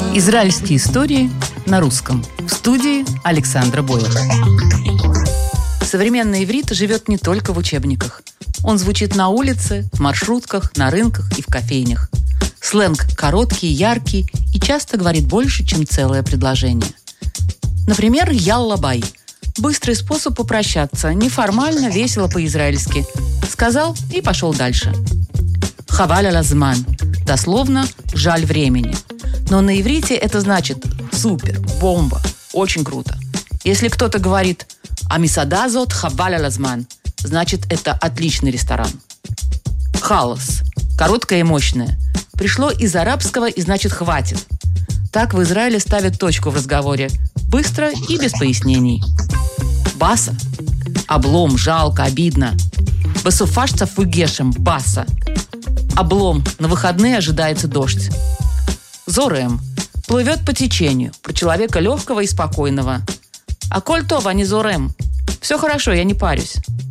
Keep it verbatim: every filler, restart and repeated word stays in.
Израильские истории на русском. В студии Александра Бойко. Современный иврит живет не только в учебниках. Он звучит на улице, в маршрутках, на рынках и в кофейнях. Сленг короткий, яркий и часто говорит больше, чем целое предложение. Например, «ялла бай» – быстрый способ попрощаться, неформально, весело по-израильски. Сказал и пошел дальше. «Хаваль аль азман» – дословно «жаль времени». Но на иврите это значит «супер», «бомба», «очень круто». Если кто-то говорит «амисада зот хаваль аль азман», значит, это отличный ресторан. «Халас» – короткое и мощное. Пришло из арабского и значит «хватит». Так в Израиле ставят точку в разговоре. Быстро и без пояснений. «Баса» – облом, жалко, обидно. «Басуфашца фугешем» – баса. Облом – на выходные ожидается дождь. «Зорем» – плывет по течению, про человека легкого и спокойного. «А коль това не зорем» – все хорошо, я не парюсь.